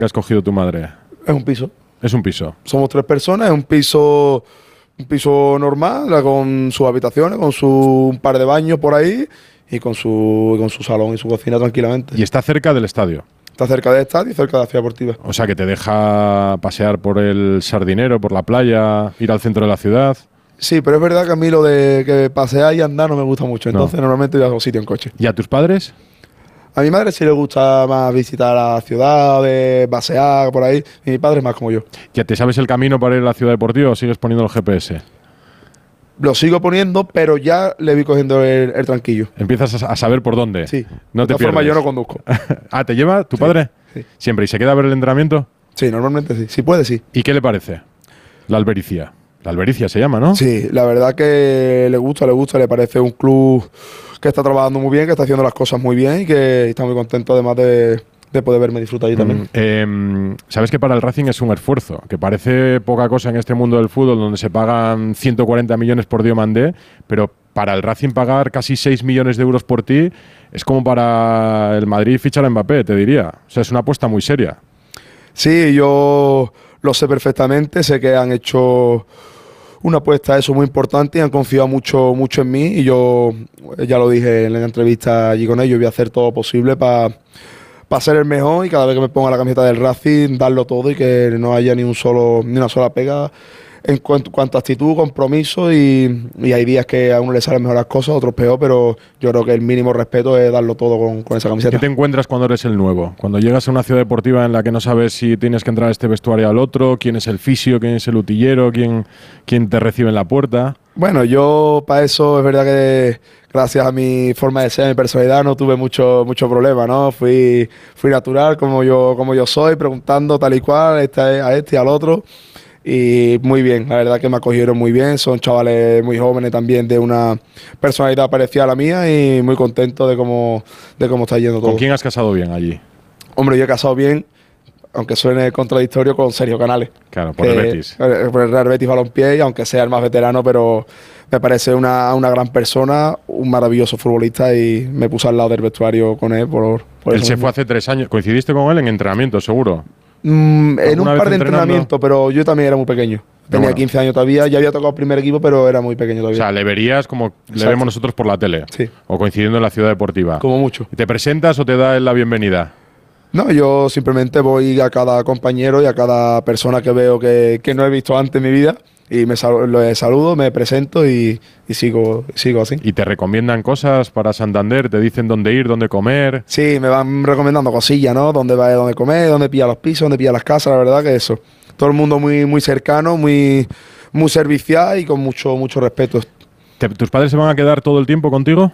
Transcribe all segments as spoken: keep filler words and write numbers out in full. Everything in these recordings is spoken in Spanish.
que ha escogido tu madre? Es un piso. Es un piso. Somos tres personas, es un piso, un piso normal, con sus habitaciones, con su un par de baños por ahí y con su, con su salón y su cocina tranquilamente. Y está cerca del estadio. Está cerca del estadio y cerca de la ciudad deportiva. O sea, que te deja pasear por el Sardinero, por la playa, ir al centro de la ciudad. Sí, pero es verdad que a mí lo de que pasear y andar no me gusta mucho. Entonces, No. normalmente voy a los sitios en coche. ¿Y a tus padres? A mi madre sí le gusta más visitar la ciudad, de pasear por ahí. Y mi padre es más como yo. ¿Ya te sabes el camino para ir a la ciudad deportiva o sigues poniendo el G P S? Lo sigo poniendo, pero ya le vi cogiendo el, el tranquillo. Empiezas a, a saber por dónde. Sí. No te de todas formas, pierdes. yo no conduzco. Ah, ¿te lleva tu Sí, padre? sí. Siempre. ¿Y se queda a ver el entrenamiento? Sí, normalmente sí. Si puede, sí. ¿Y qué le parece? La Albericia. La Albericia se llama, ¿no? Sí, la verdad que le gusta, le gusta, le parece un club que está trabajando muy bien, que está haciendo las cosas muy bien y que está muy contento además de, de poder verme disfrutar allí también. Mm, eh, Sabes que para el Racing es un esfuerzo, que parece poca cosa en este mundo del fútbol donde se pagan ciento cuarenta millones por Diomandé, pero para el Racing pagar casi seis millones de euros por ti es como para el Madrid fichar a Mbappé, te diría. O sea, es una apuesta muy seria. Sí, yo lo sé perfectamente, sé que han hecho una apuesta eso muy importante y han confiado mucho, mucho en mí y yo ya lo dije en la entrevista allí con ellos, voy a hacer todo posible para pa ser el mejor y cada vez que me ponga la camiseta del Racing darlo todo y que no haya ni un solo ni una sola pega en cuanto, cuanto a actitud, compromiso y, y hay días que a uno le salen mejor las cosas, a otros peor, pero yo creo que el mínimo respeto es darlo todo con, con esa camiseta. ¿Qué te encuentras cuando eres el nuevo? Cuando llegas a una ciudad deportiva en la que no sabes si tienes que entrar a este vestuario al otro, quién es el fisio, quién es el utillero, quién, quién te recibe en la puerta. Bueno, yo para eso es verdad que gracias a mi forma de ser, a mi personalidad, no tuve mucho, mucho problema, ¿no? Fui, fui natural como yo, como yo soy, preguntando tal y cual, este, a este y al otro. Y muy bien, la verdad que me acogieron muy bien, son chavales muy jóvenes también de una personalidad parecida a la mía y muy contento de cómo, de cómo está yendo todo. ¿Con quién has casado bien allí? Hombre, yo he casado bien, aunque suene contradictorio, con Sergio Canales. Claro, por que, el Betis. Por el Real Betis Balompié, y aunque sea el más veterano, pero me parece una, una gran persona, un maravilloso futbolista y me puse al lado del vestuario con él. Por, por Él eso se mismo. fue hace tres años. ¿Coincidiste con él en entrenamiento, seguro? Mm, en un ¿Alguna par vez de entrenando? entrenamientos, pero yo también era muy pequeño. Tenía bueno. quince años todavía, ya había tocado primer equipo, pero era muy pequeño O todavía. sea, le verías como le Exacto. vemos nosotros por la tele. Sí. O coincidiendo en la ciudad deportiva. Como mucho. ¿Y te presentas o te da él la bienvenida? No, yo simplemente voy a cada compañero y a cada persona que veo que, que no he visto antes en mi vida y me sal, lo saludo, me presento y, y sigo, sigo así. ¿Y te recomiendan cosas para Santander? ¿Te dicen dónde ir, dónde comer? Sí, me van recomendando cosillas, ¿no? Dónde va, dónde comer, dónde pilla los pisos, dónde pilla las casas, la verdad que eso. Todo el mundo muy, muy cercano, muy, muy servicial y con mucho, mucho respeto. ¿Te- ¿Tus padres se van a quedar todo el tiempo contigo?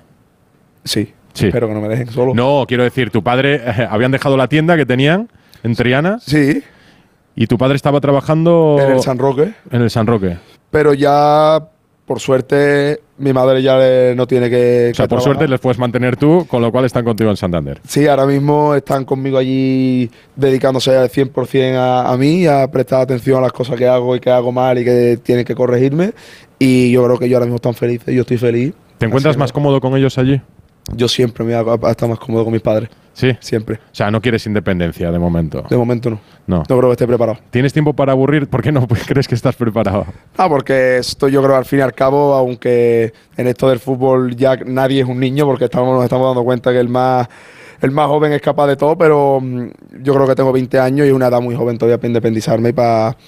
Sí, Sí. espero que no me dejen solo. No, quiero decir, tu padre eh, habían dejado la tienda que tenían en Triana Sí, y tu padre estaba trabajando en el San Roque, en el San Roque. pero ya, por suerte, mi madre ya le- no tiene que O sea, que por trabajar. suerte les puedes mantener tú, con lo cual están contigo en Santander. Sí, ahora mismo están conmigo allí dedicándose al cien por ciento a, a mí, a prestar atención a las cosas que hago y que hago mal y que tienen que corregirme. Y yo creo que ellos ahora mismo están felices, yo estoy feliz. ¿Te encuentras Así más que cómodo con ellos allí? Yo siempre me hago a estar más cómodo con mis padres, Sí. siempre. O sea, no quieres independencia de momento. De momento no. No. No creo que esté preparado. ¿Tienes tiempo para aburrir? ¿Por qué no crees que estás preparado? Ah, porque esto yo creo al fin y al cabo, aunque en esto del fútbol ya nadie es un niño, porque estamos, nos estamos dando cuenta que el más, el más joven es capaz de todo, pero mm, yo creo que tengo veinte años y una edad muy joven todavía para independizarme y para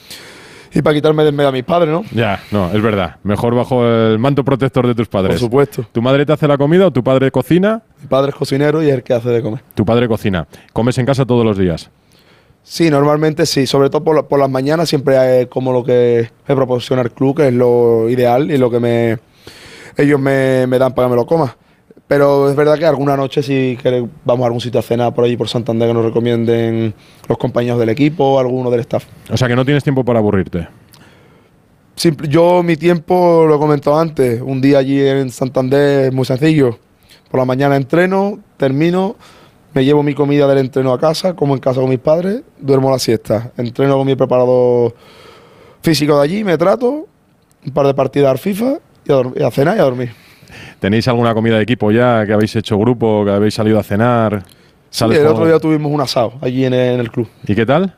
y para quitarme de en medio a mis padres, ¿no? Ya, no, es verdad. Mejor bajo el manto protector de tus padres. Por supuesto. ¿Tu madre te hace la comida o tu padre cocina? Mi padre es cocinero y es el que hace de comer. Tu padre cocina. ¿Comes en casa todos los días? Sí, normalmente sí, sobre todo por, la- por las mañanas siempre hay como lo que me proporciona el club, que es lo ideal y lo que me ellos me, me dan para que me lo coma. Pero es verdad que alguna noche si quere- vamos a algún sitio a cenar por allí por Santander que nos recomienden los compañeros del equipo o alguno del staff. O sea, que no tienes tiempo para aburrirte. Simple- yo mi tiempo, lo he comentado antes, un día allí en Santander es muy sencillo. Por la mañana entreno, termino, me llevo mi comida del entreno a casa, como en casa con mis padres, duermo la siesta. Entreno con mi preparador físico de allí, me trato, un par de partidas al FIFA y a, dor- y a cenar y a dormir. ¿Tenéis alguna comida de equipo ya que habéis hecho grupo, que habéis salido a cenar? Sí, el otro día tuvimos un asado allí en el, en el club. ¿Y qué tal?